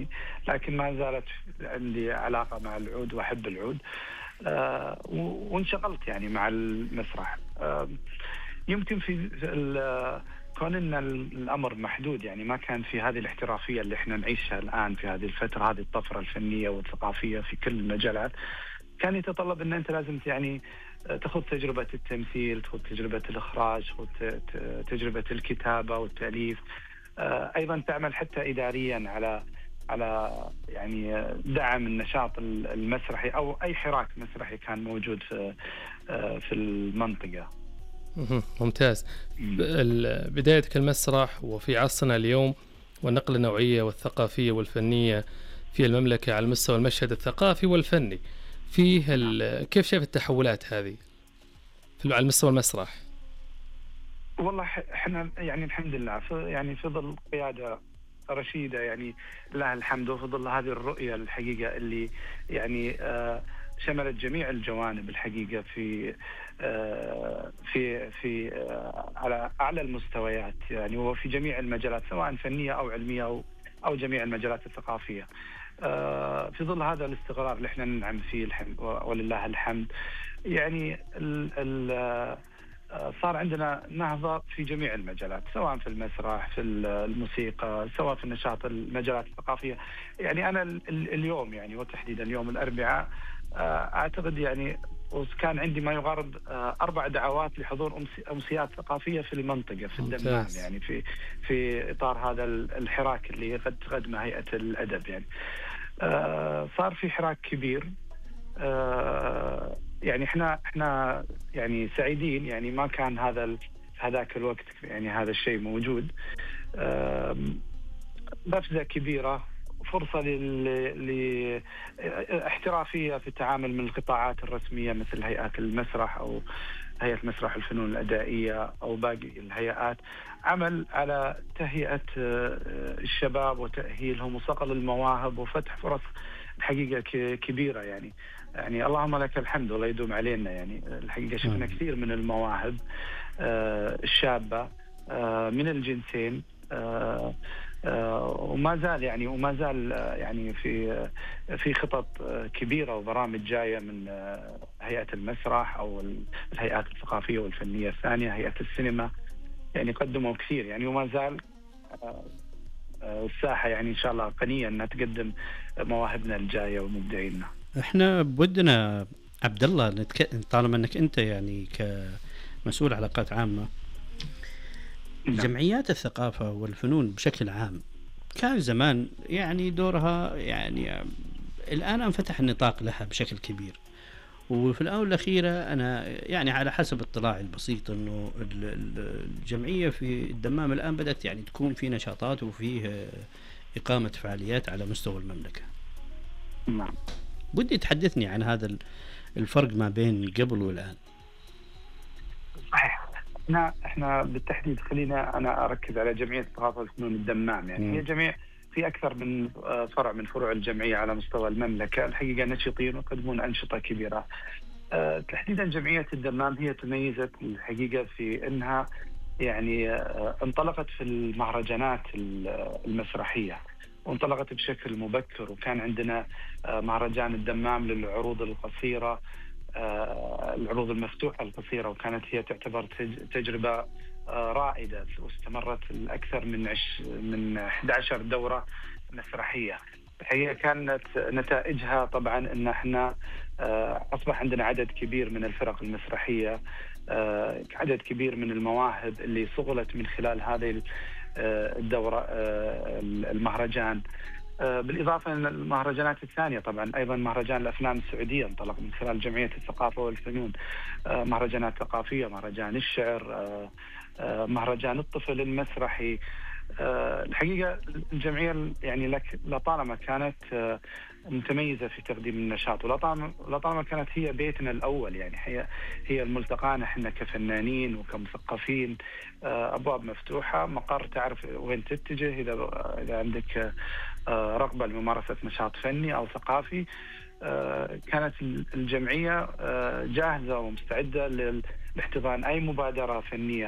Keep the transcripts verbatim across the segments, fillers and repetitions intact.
يعني، لكن ما زالت عندي علاقة مع العود وأحب العود. آه وانشغلت يعني مع المسرح. آه يمكن في كون ان الامر محدود، يعني ما كان في هذه الاحترافيه اللي احنا نعيشها الان في هذه الفتره، هذه الطفره الفنيه والثقافيه في كل المجالات، كان يتطلب ان انت لازم يعني تاخذ تجربه التمثيل، تاخذ تجربه الاخراج، تاخذ تجربه الكتابه والتاليف، ايضا تعمل حتى اداريا على على يعني دعم النشاط المسرحي او اي حراك مسرحي كان موجود في في المنطقه. ممتاز. بدايتك المسرح وفي عصرنا اليوم والنقلة النوعية والثقافية والفنية في المملكة على مستوى المشهد الثقافي والفني، فيه كيف شايف التحولات هذه على المستوى المسرح؟ والله احنا يعني الحمد لله يعني في ظل قيادة رشيدة يعني لله الحمد، وفي ظل هذه الرؤية الحقيقة اللي يعني آه شملت جميع الجوانب الحقيقة في آه في في آه على أعلى المستويات يعني، وفي جميع المجالات سواء فنية أو علمية أو أو جميع المجالات الثقافية. آه في ظل هذا الاستقرار اللي احنا ننعم فيه الحمد ولله الحمد، يعني ال ال صار عندنا نهضة في جميع المجالات، سواء في المسرح، في الموسيقى، سواء في النشاط المجالات الثقافية. يعني أنا اليوم يعني وتحديدا يوم الأربعاء أعتقد يعني كان عندي ما يقارب أربع دعوات لحضور أمسيات ثقافية في المنطقة في الدمام، يعني في في إطار هذا الحراك اللي قد تقدمه هيئة الأدب. يعني صار في حراك كبير. يعني احنا احنا يعني سعيدين، يعني ما كان هذا هذاك الوقت يعني هذا الشيء موجود. قفزة كبيرة، فرصة لاحترافية في التعامل من القطاعات الرسمية مثل هيئات المسرح أو هيئة مسرح الفنون الأدائية أو باقي الهيئات، عمل على تهيئة الشباب وتأهيلهم وصقل المواهب وفتح فرص الحقيقة كبيرة. يعني يعني اللهم لك الحمد والله يدوم علينا. يعني الحقيقة شفنا كثير من المواهب الشابة من الجنسين، وما زال يعني وما زال يعني في في خطط كبيرة وبرامج جاية من هيئة المسرح أو الهيئات الثقافية والفنية الثانية، هيئة السينما، يعني قدموا كثير يعني، وما زال الساحة يعني إن شاء الله قنية أن تقدم مواهبنا الجاية ومبدعينا. إحنا بودنا عبد الله نتك... طالما أنك أنت يعني كمسؤول علاقات عامة، جمعيات الثقافة والفنون بشكل عام كان زمان يعني دورها يعني الآن انفتح النطاق لها بشكل كبير، وفي الآونة الأخيرة أنا يعني على حسب اطلاعي البسيط أنه الجمعية في الدمام الآن بدأت يعني تكون في نشاطات وفيه إقامة فعاليات على مستوى المملكة. نعم. بدي تحدثني عن هذا الفرق ما بين قبل والآن. صحيح. احنا احنا بالتحديد خلينا انا اركز على جمعيه الثقافه والفنون الدمام. يعني م. هي جميع في اكثر من فرع من فروع الجمعيه على مستوى المملكه، الحقيقه نشيطين ويقدمون انشطه كبيره. أه تحديدا جمعيه الدمام هي تميزت الحقيقه في انها يعني أه انطلقت في المهرجانات المسرحيه، وانطلقت بشكل مبكر، وكان عندنا أه مهرجان الدمام للعروض القصيره، آه العروض المفتوحة القصيرة، وكانت هي تعتبر تجربة آه رائدة واستمرت الأكثر من عش من أحد عشر دورة مسرحية. هي كانت نتائجها طبعا أن احنا آه أصبح عندنا عدد كبير من الفرق المسرحية، آه عدد كبير من المواهب اللي صقلت من خلال هذه الدورة آه المهرجان. بالإضافة إلى المهرجانات الثانية طبعا أيضا مهرجان الأفلام السعودية انطلق من خلال جمعية الثقافة والفنون، مهرجانات ثقافية، مهرجان الشعر، مهرجان الطفل المسرحي. الحقيقة الجمعية يعني لك لطالما كانت متميزة في تقديم النشاط، ولطالما لطالما كانت هي بيتنا الأول، يعني هي هي الملتقانا احنا كفنانين وكمثقفين، أبواب مفتوحة، مقر تعرف وين تتجه إذا إذا عندك رغبة لممارسة نشاط فني أو ثقافي. كانت الجمعية جاهزة ومستعدة لاحتضان أي مبادرة فنية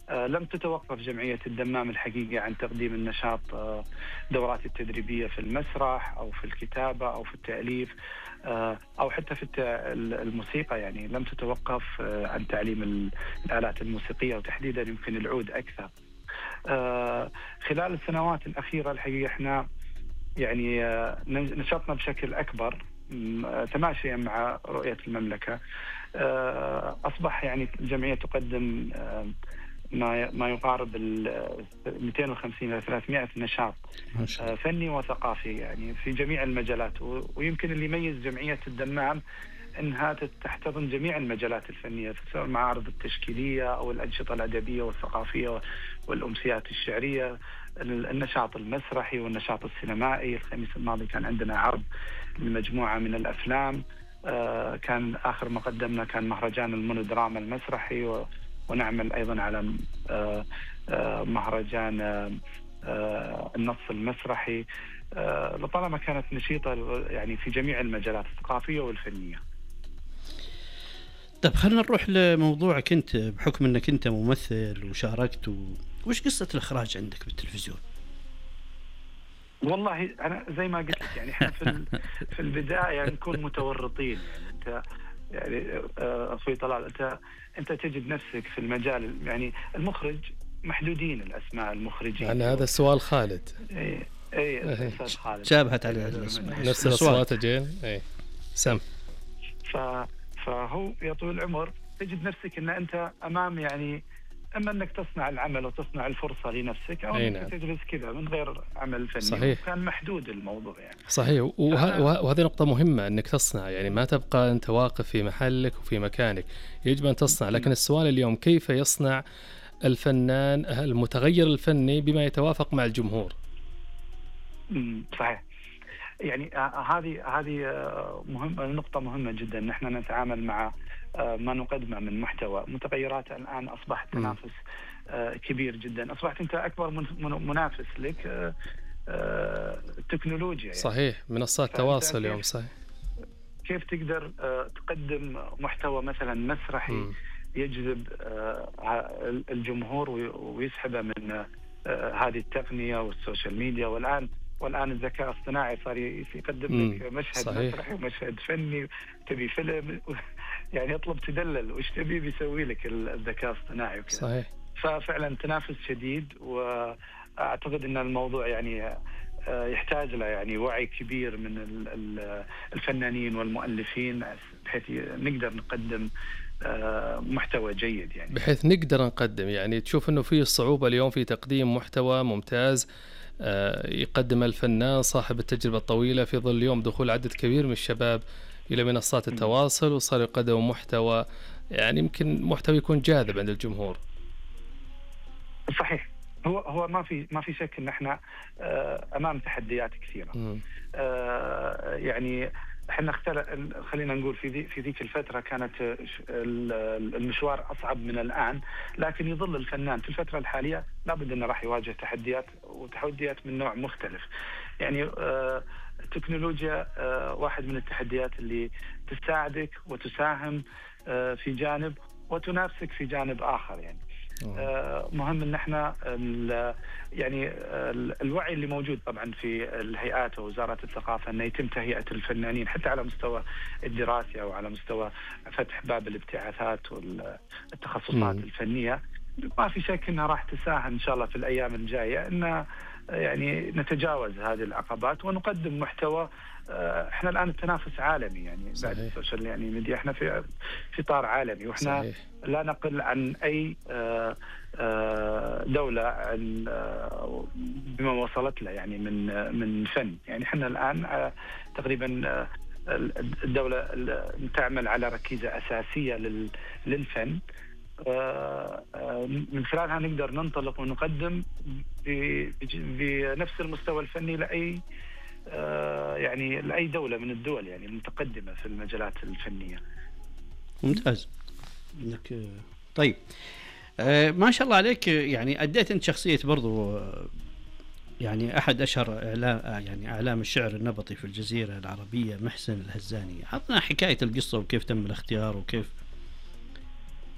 لم تتوقف جمعية الدمام الحقيقة عن تقديم النشاط، دورات التدريبية في المسرح أو في الكتابة أو في التأليف أو حتى في الموسيقى. يعني لم تتوقف عن تعليم الآلات الموسيقية وتحديدا يمكن العود أكثر. خلال السنوات الأخيرة الحقيقة احنا يعني نشطنا بشكل أكبر تماشيا مع رؤية المملكة. أصبح يعني الجمعية تقدم ما ما يقارب ال مئتين وخمسين إلى ثلاثمئة نشاط فني وثقافي يعني في جميع المجالات. ويمكن اللي يميز جمعية الدمام انها تحتضن جميع المجالات الفنيه، سواء المعارض التشكيليه او الانشطه الادبيه والثقافيه والامسيات الشعريه، النشاط المسرحي والنشاط السينمائي. الخميس الماضي كان عندنا عرض لمجموعه من الافلام، كان اخر ما قدمنا كان مهرجان المونودراما المسرحي، ونعمل ايضا على مهرجان النص المسرحي. لطالما كانت نشيطه يعني في جميع المجالات الثقافيه والفنيه. طيب خلينا نروح لموضوعك انت، بحكم انك انت ممثل وشاركت و... وش قصه الاخراج عندك بالتلفزيون؟ والله انا زي ما قلت لك يعني احنا في في البدايه نكون متورطين. يعني انت يعني اخوي طلال انت انت تجد نفسك في المجال، يعني المخرج محدودين الاسماء المخرجين. يعني هذا السؤال خالد. اي اي استاذ خالد شابهت على الاسماء نفس الاصوات جين. اي سم ف فهو يا طويل العمر تجد نفسك ان انت امام يعني اما انك تصنع العمل وتصنع الفرصه لنفسك، او انك تجلس كذا من غير عمل فني. صحيح. كان محدود الموضوع يعني. صحيح. وه... وهذه نقطه مهمه، انك تصنع، يعني ما تبقى انت واقف في محلك وفي مكانك، يجب ان تصنع. لكن السؤال اليوم كيف يصنع الفنان المتغير الفني بما يتوافق مع الجمهور؟ امم صحيح. يعني هذه هذه مهمه، نقطه مهمه جدا. نحن نتعامل مع ما نقدمه من محتوى. متغيرات الان اصبحت تنافس كبير جدا، اصبحت انت اكبر منافس لك التكنولوجيا يعني. صحيح. منصات التواصل اليوم. صحيح. كيف تقدر تقدم محتوى مثلا مسرحي م. يجذب الجمهور ويسحبه من هذه التقنيه والسوشيال ميديا، والان والان الذكاء الاصطناعي صار يقدم لك مشهد صحيح. مسرحي ومشهد فني، تبي فيلم يعني يطلب تدلل وش تبي بيسوي لك الذكاء الاصطناعي وكذا. صحيح. ففعلا تنافس شديد، واعتقد ان الموضوع يعني يحتاج له يعني وعي كبير من الفنانين والمؤلفين بحيث نقدر نقدم محتوى جيد، يعني بحيث نقدر نقدم. يعني تشوف انه في صعوبة اليوم في تقديم محتوى ممتاز يقدم الفنان صاحب التجربة الطويلة في ظل اليوم دخول عدد كبير من الشباب إلى منصات التواصل، وصار يقدموا محتوى يعني يمكن محتوى يكون جاذب عند الجمهور. صحيح. هو هو ما في ما في شك ان احنا امام تحديات كثيرة. يعني احنا اختار خلينا نقول في ذي في ذيك الفترة كانت المشوار أصعب من الآن، لكن يظل الفنان في الفترة الحالية لابد أنه راح يواجه تحديات، وتحديات من نوع مختلف. يعني التكنولوجيا واحد من التحديات اللي تساعدك وتساهم في جانب وتنافسك في جانب آخر. يعني مهم ان احنا يعني الوعي اللي موجود طبعا في الهيئات ووزاره الثقافه انه يتم تهيئه الفنانين حتى على مستوى الدراسه او على مستوى فتح باب الابتعاثات والتخصصات الفنيه. ما في شك انها راح تساهم ان شاء الله في الايام الجايه ان يعني نتجاوز هذه العقبات ونقدم محتوى. احنا الان التنافس عالمي يعني بعد السوشيال يعني ميديا، احنا في في اطار عالمي، واحنا صحيح. لا نقل عن اي دوله عن بما وصلت له يعني من من فن. يعني احنا الان تقريبا الدوله تعمل على ركيزه اساسيه للفن، من خلالها نقدر ننطلق ونقدم بنفس المستوى الفني لأي يعني لأي دولة من الدول يعني المتقدمة في المجالات الفنية. ممتاز. طيب آه ما شاء الله عليك، يعني أديت أنت شخصية برضو يعني أحد أشهر إعلام يعني أعلام الشعر النبطي في الجزيرة العربية محسن الهزاني. عطنا حكاية القصة وكيف تم الاختيار وكيف.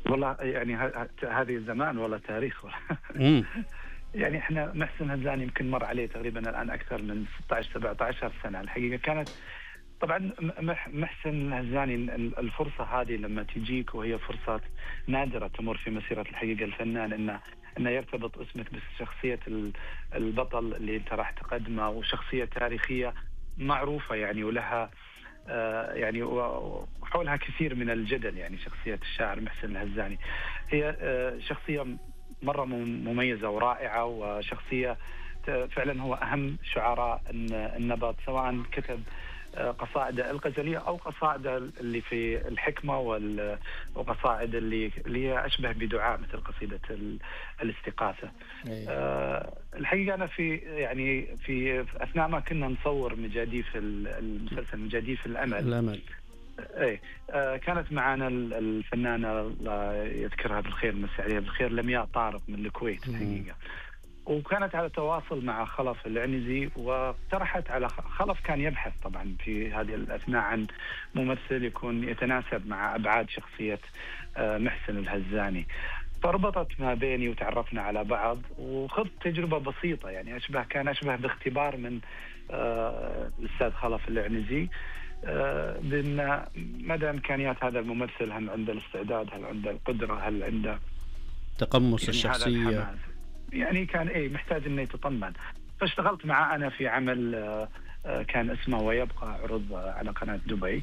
والله يعني هذه الزمان ولا تاريخ ولا يعني احنا محسن هزاني يمكن مر عليه تقريبا الان اكثر من ستة عشر سبعة عشر سنه. الحقيقه كانت طبعا محسن هزاني الفرصه هذه لما تجيك وهي فرصه نادره تمر في مسيره الحقيقه الفنان، انه انه يرتبط اسمك بشخصيه البطل اللي انت راح تقدمه، وشخصيه تاريخيه معروفه يعني ولها آه يعني وحولها كثير من الجدل. يعني شخصيه الشاعر محسن الهزاني هي آه شخصيه مرة مميزة ورائعة، وشخصية فعلا هو أهم شعراء النبط، سواء كتب قصائد الغزلية أو قصائد اللي في الحكمة وقصائد اللي اللي هي أشبه بدعاء مثل قصيدة الاستغاثة. أه الحقيقة أنا في يعني في أثناء ما كنا نصور مجاديف المسلسل مجاديف الأمل الأمل ايه آه كانت معنا الفنانه الله يذكرها بالخير مسي عليها بالخير لمياء طارق من الكويت الحقيقه، وكانت على تواصل مع خلف العنزي، واقترحت على خلف كان يبحث طبعا في هذه الاثناء عن ممثل يكون يتناسب مع ابعاد شخصيه آه محسن الهزاني، فربطت ما بيني وتعرفنا على بعض وخذت تجربه بسيطه يعني اشبه كان اشبه باختبار من آه الاستاذ خلف العنزي بأن مدى إمكانيات هذا الممثل، هل عنده الاستعداد، هل عنده القدرة، هل عنده تقمص يعني الشخصية، يعني كان إيه محتاج إنه يتطمن. فاشتغلت معه أنا في عمل كان اسمه ويبقى، عرض على قناة دبي،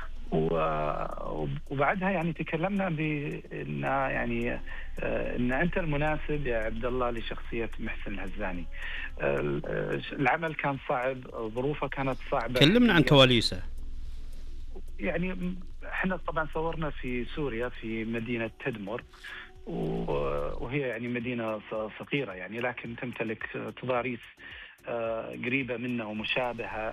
وبعدها يعني تكلمنا بأن يعني أن أنت المناسب يا عبد الله لشخصية محسن الهزاني. العمل كان صعب، ظروفه كانت صعبة. كلمنا عن كواليسه. يعني احنا طبعا صورنا في سوريا في مدينة تدمر، وهي يعني مدينة صغيرة يعني لكن تمتلك تضاريس قريبة منه ومشابهة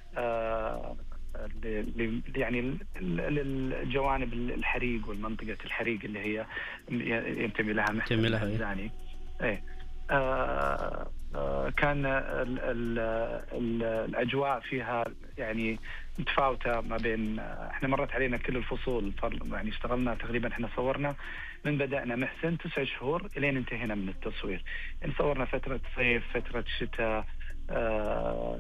يعني للجوانب الحريق والمنطقة الحريق اللي هي ينتمي لها محسن الهزاني. ايه آه آه كان ال ال ال الأجواء فيها يعني متفاوتة ما بين احنا مرت علينا كل الفصول، يعني اشتغلنا تقريبا احنا صورنا من بدأنا محسن تسع شهور الين انتهينا من التصوير. يعني صورنا فترة صيف، فترة شتاء، آه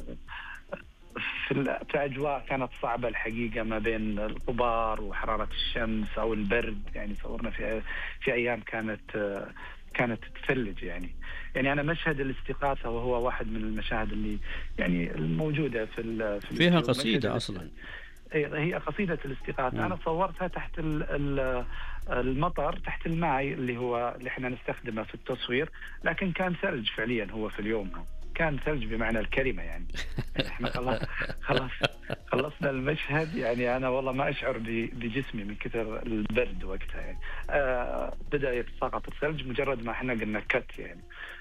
في أجواء كانت صعبة الحقيقة ما بين الغبار وحرارة الشمس أو البرد. يعني صورنا في في أيام كانت كانت تثلج يعني. يعني أنا مشهد الاستغاثة وهو واحد من المشاهد اللي يعني الموجودة في, في فيها قصيدة أصلا. هي قصيدة الاستغاثة. أنا صورتها تحت المطر، تحت الماء اللي هو اللي احنا نستخدمه في التصوير، لكن كان ثلج فعليا هو في اليوم كان ثلج بمعنى الكلمة يعني. احنا خلاص خلاص خلصنا المشهد يعني أنا والله ما أشعر بجسمي من كثر البرد وقتها يعني. آه بدأ يتساقط الثلج مجرد ما احنا قلنا كت يعني.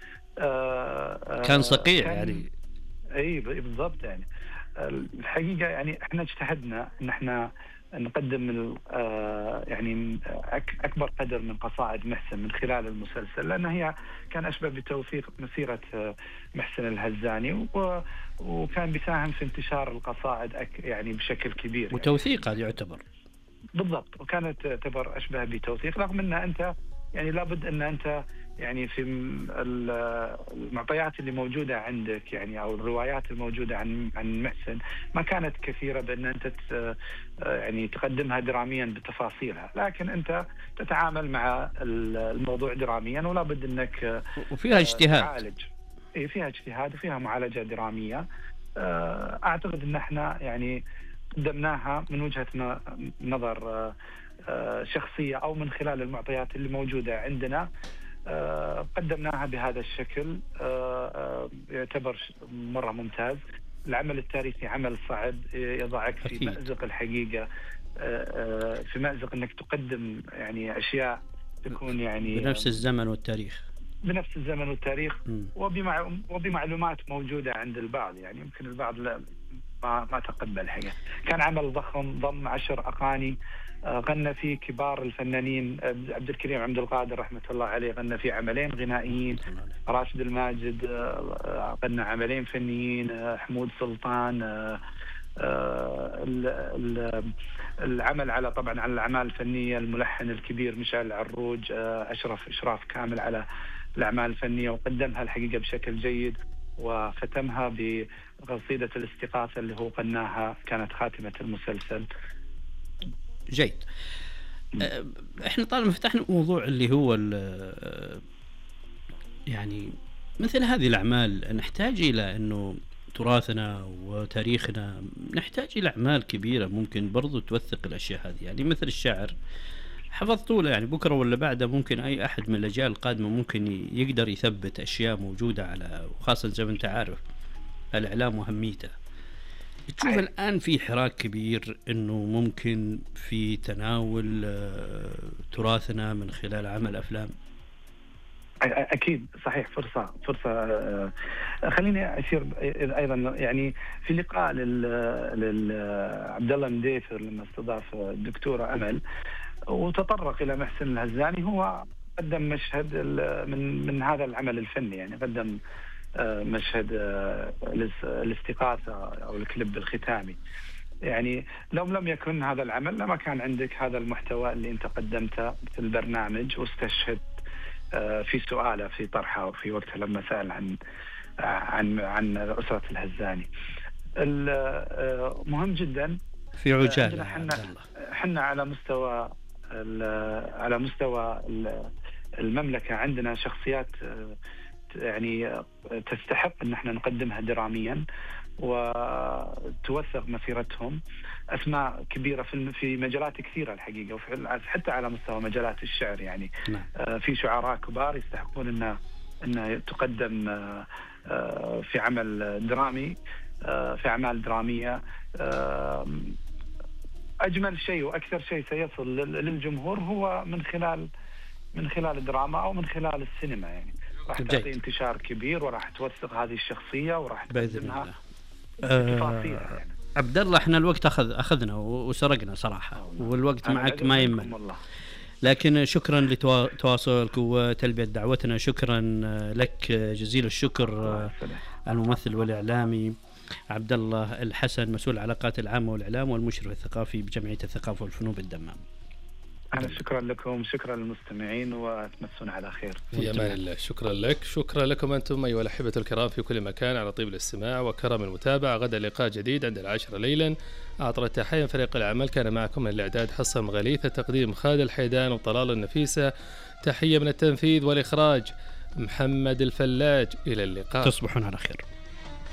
آه كان صقيع كان يعني. اي بالضبط يعني. الحقيقة يعني احنا اجتهدنا ان احنا نقدم يعني أكبر قدر من قصائد محسن من خلال المسلسل، لأن هي كان أشبه بتوثيق مسيرة محسن الهزاني، وكان بيساهم في انتشار القصائد يعني بشكل كبير. وتوثيق هذا يعتبر بالضبط، وكانت تعتبر أشبه بتوثيق، رغم أن أنت يعني لابد أن أنت يعني في المعطيات اللي موجودة عندك يعني أو الروايات الموجودة عن عن محسن ما كانت كثيرة بأن أنت يعني تقدمها دراميا بتفاصيلها، لكن أنت تتعامل مع الموضوع دراميا ولا بد أنك وفيها اجتهاد تعالج. إيه فيها اجتهاد وفيها معالجة درامية. أعتقد أن احنا يعني قدمناها من وجهة نظر شخصية أو من خلال المعطيات اللي موجودة عندنا. آه قدمناها بهذا الشكل. آه آه يعتبر مرة ممتاز. العمل التاريخي عمل صعب يضعك في أكيد. مأزق الحقيقة، آه في مأزق أنك تقدم يعني أشياء تكون يعني بنفس الزمن والتاريخ بنفس الزمن والتاريخ وبمع وبمعلومات موجودة عند البعض. يعني يمكن البعض لا ما ما تقبل الحقيقة. كان عمل ضخم ضم عشر أغاني غنى فيه كبار الفنانين. عبد الكريم عبد القادر رحمة الله عليه غنى فيه عملين غنائيين، راشد الماجد غنى عملين فنيين، حمود سلطان العمل على طبعا على الأعمال الفنية. الملحن الكبير ميشيل العروج أشرف إشراف كامل على الأعمال الفنية وقدمها الحقيقة بشكل جيد، وختمها بقصيدة الاستغاثة اللي هو غناها كانت خاتمة المسلسل. جيد. احنا طالما فتحنا موضوع اللي هو يعني مثل هذه الأعمال، نحتاج إلى أنه تراثنا وتاريخنا نحتاج إلى أعمال كبيرة ممكن برضو توثق الأشياء هذه. يعني مثل الشعر حفظتوا له، يعني بكرة ولا بعده ممكن أي أحد من الأجيال القادمة ممكن يقدر يثبت أشياء موجودة على، وخاصة زي ما أنت عارف الإعلام وأهميته. تشوف الآن في حراك كبير إنه ممكن في تناول تراثنا من خلال عمل أفلام. أكيد صحيح، فرصة فرصة. خليني أشير أيضا يعني في لقاء لعبد الله مديفر لما استضاف الدكتورة أمل وتطرق إلى محسن الهزاني، هو قدم مشهد من من هذا العمل الفني، يعني قدم مشهد الاستغاثة أو الكليب الختامي. يعني لو لم يكن هذا العمل لما كان عندك هذا المحتوى اللي أنت قدمته في البرنامج واستشهد في سؤاله في طرحه وفي وقتها لما سأل عن عن عن أسرة الهزاني. مهم جدا في عجالة. احنا احنا على مستوى على مستوى المملكة عندنا شخصيات يعني تستحق ان احنا نقدمها دراميا وتوثق مسيرتهم. اسماء كبيره في في مجالات كثيره الحقيقه، وفي حتى على مستوى مجالات الشعر يعني نعم. في شعراء كبار يستحقون ان ان تقدم في عمل درامي، في اعمال دراميه. اجمل شيء واكثر شيء سيصل للجمهور هو من خلال من خلال الدراما او من خلال السينما، يعني راح تعطي انتشار كبير وراح توثق هذه الشخصية وراح تقدمها بتفاصيل. يعني عبد الله احنا الوقت اخذ اخذنا وسرقنا صراحة، والوقت معك ما يمل، لكن شكرا لتواصلك وتلبية دعوتنا. شكرا لك جزيل الشكر الممثل والإعلامي عبد الله الحسن، مسؤول العلاقات العامة والإعلام والمشرف الثقافي بجمعية الثقافة والفنون بالدمام. أنا شكرا لكم، شكرا للمستمعين، وتمسون على خير. في أمان الله. شكرا لك، شكرا لكم أنتم أيها الأحبة الكرام في كل مكان على طيب الاستماع وكرم المتابعة. غدا لقاء جديد عند العاشرة ليلا. أعطر التحية فريق العمل، كان معكم من الإعداد حسن مغاليث، التقديم خالد الحيدان وطلال النفيسة، تحية من التنفيذ والإخراج محمد الفلاج. إلى اللقاء، تصبحون على خير.